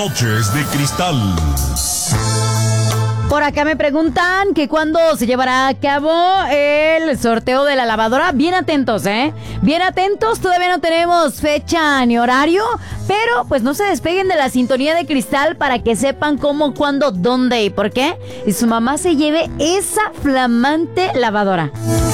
Noches de Cristal. Por acá me preguntan que cuándo se llevará a cabo el sorteo de la lavadora. Bien atentos, Bien atentos, todavía no tenemos fecha ni horario, pero pues no se despeguen de la sintonía de Cristal para que sepan cómo, cuándo, dónde y por qué. Y su mamá se lleve esa flamante lavadora.